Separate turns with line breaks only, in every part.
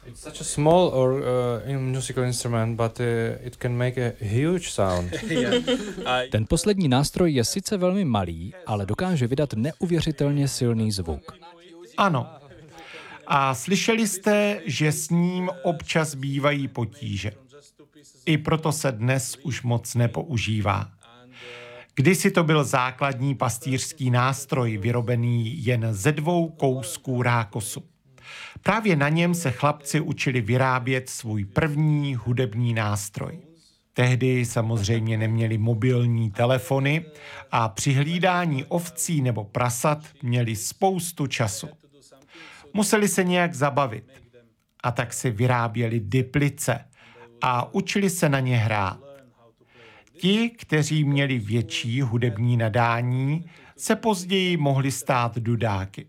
It's such a small or musical instrument, but it can make a huge sound.
Ten poslední nástroj je sice velmi malý, ale dokáže vydat neuvěřitelně silný zvuk.
Ano. A slyšeli jste, že s ním občas bývají potíže. I proto se dnes už moc nepoužívá. Kdysi to byl základní pastýřský nástroj, vyrobený jen ze 2 kousků rákosu. Právě na něm se chlapci učili vyrábět svůj první hudební nástroj. Tehdy samozřejmě neměli mobilní telefony a při hlídání ovcí nebo prasat měli spoustu času. Museli se nějak zabavit a tak si vyráběli diplice a učili se na ně hrát. Ti, kteří měli větší hudební nadání, se později mohli stát dudáky.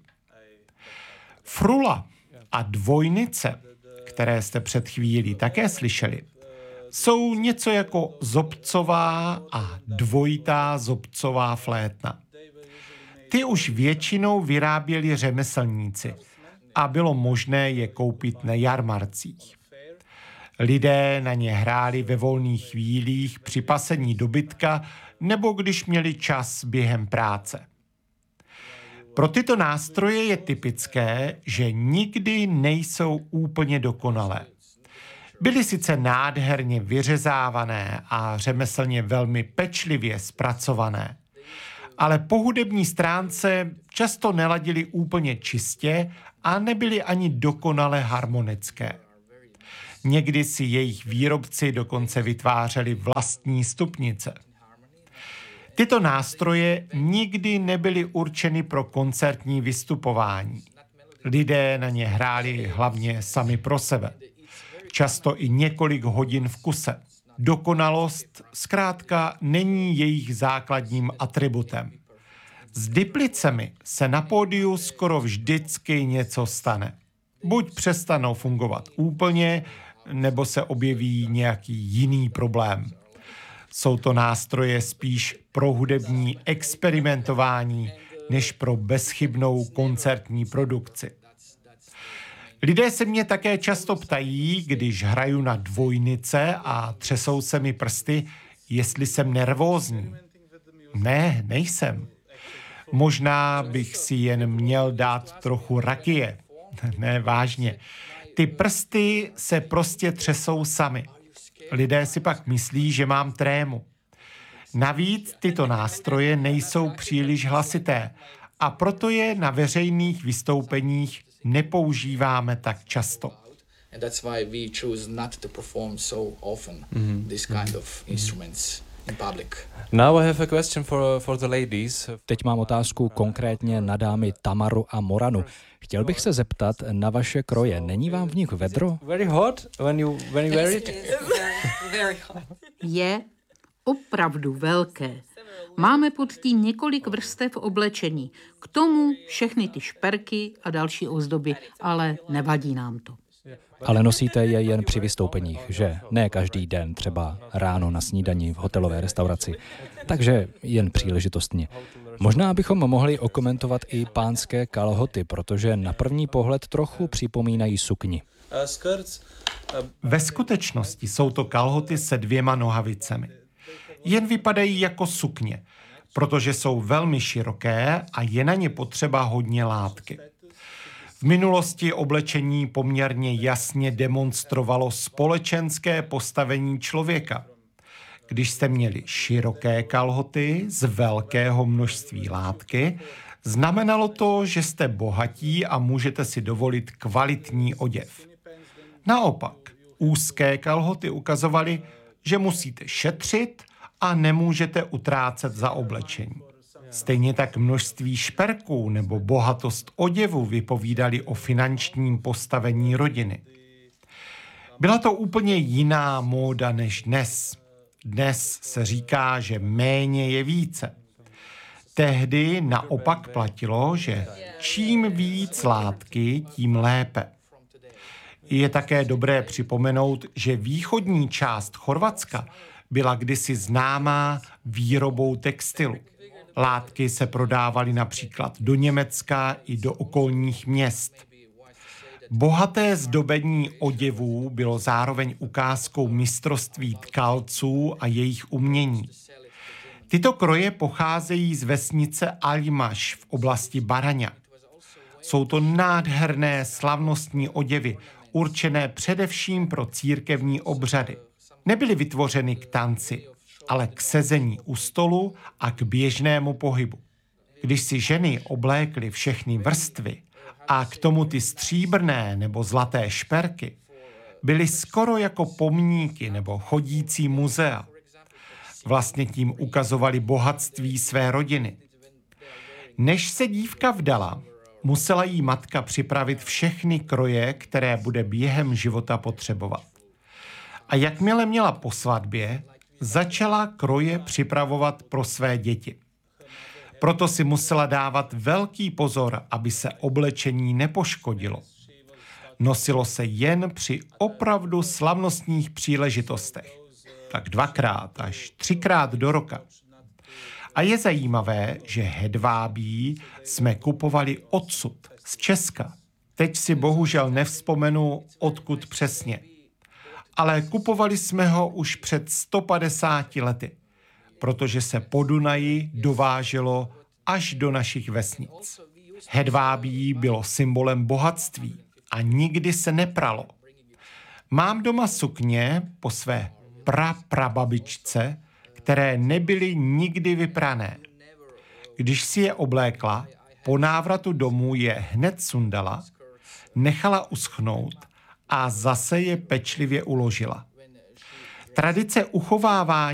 Frula a dvojnice, které jste před chvílí také slyšeli, jsou něco jako zobcová a dvojitá zobcová flétna. Ty už většinou vyráběli řemeslníci a bylo možné je koupit na jarmarcích. Lidé na ně hráli ve volných chvílích při pasení dobytka nebo když měli čas během práce. Pro tyto nástroje je typické, že nikdy nejsou úplně dokonalé. Byly sice nádherně vyřezávané a řemeslně velmi pečlivě zpracované, ale po hudební stránce často neladily úplně čistě a nebyly ani dokonale harmonické. Někdy si jejich výrobci dokonce vytvářeli vlastní stupnice. Tyto nástroje nikdy nebyly určeny pro koncertní vystupování. Lidé na ně hráli hlavně sami pro sebe. Často i několik hodin v kuse. Dokonalost zkrátka není jejich základním atributem. S diplicemi se na pódiu skoro vždycky něco stane. Buď přestanou fungovat úplně, nebo se objeví nějaký jiný problém. Jsou to nástroje spíš pro hudební experimentování, než pro bezchybnou koncertní produkci. Lidé se mě také často ptají, když hraju na dvojnice a třesou se mi prsty, jestli jsem nervózní. Ne, nejsem. Možná bych si jen měl dát trochu rakie. Ne, vážně. Ty prsty se prostě třesou sami. Lidé si pak myslí, že mám trému. Navíc tyto nástroje nejsou příliš hlasité a proto je na veřejných vystoupeních nepoužíváme tak často.
Now I have a question for the ladies.
Teď mám otázku konkrétně na dámy Tamaru a Moranu. Chtěl bych se zeptat na vaše kroje. Není vám v nich vedro?
Very hot when you wear it?
Je opravdu velké. Máme pod tím několik vrstev oblečení. K tomu všechny ty šperky a další ozdoby, ale nevadí nám to.
Ale nosíte je jen při vystoupeních, že? Ne každý den, třeba ráno na snídani v hotelové restauraci. Takže jen příležitostně. Možná bychom mohli okomentovat i pánské kalhoty, protože na první pohled trochu připomínají sukni.
Ve skutečnosti jsou to kalhoty se 2 nohavicemi. Jen vypadají jako sukně, protože jsou velmi široké a je na ně potřeba hodně látky. V minulosti oblečení poměrně jasně demonstrovalo společenské postavení člověka. Když jste měli široké kalhoty z velkého množství látky, znamenalo to, že jste bohatí a můžete si dovolit kvalitní oděv. Naopak, úzké kalhoty ukazovaly, že musíte šetřit a nemůžete utrácet za oblečení. Stejně tak množství šperků nebo bohatost oděvu vypovídali o finančním postavení rodiny. Byla to úplně jiná móda než dnes. Dnes se říká, že méně je více. Tehdy naopak platilo, že čím víc látky, tím lépe. Je také dobré připomenout, že východní část Chorvatska byla kdysi známá výrobou textilu. Látky se prodávaly například do Německa i do okolních měst. Bohaté zdobení oděvů bylo zároveň ukázkou mistrovství tkalců a jejich umění. Tyto kroje pocházejí z vesnice Alimaš v oblasti Baraňa. Jsou to nádherné slavnostní oděvy, určené především pro církevní obřady. Nebyly vytvořeny k tanci, ale k sezení u stolu a k běžnému pohybu. Když si ženy oblékly všechny vrstvy a k tomu ty stříbrné nebo zlaté šperky, byly skoro jako pomníky nebo chodící muzea. Vlastně tím ukazovali bohatství své rodiny. Než se dívka vdala, musela jí matka připravit všechny kroje, které bude během života potřebovat. A jakmile měla po svatbě, začala kroje připravovat pro své děti. Proto si musela dávat velký pozor, aby se oblečení nepoškodilo. Nosilo se jen při opravdu slavnostních příležitostech, tak 2krát až 3krát do roka. A je zajímavé, že hedvábí jsme kupovali odsud, z Česka. Teď si bohužel nevzpomenu, odkud přesně. Ale kupovali jsme ho už před 150 lety, protože se po Dunaji dováželo až do našich vesnic. Hedvábí bylo symbolem bohatství a nikdy se nepralo. Mám doma sukně po své prababičce, které nebyly nikdy vyprané. Když si je oblékla, po návratu domů je hned sundala, nechala uschnout a zase je pečlivě uložila. Tradice uchovávání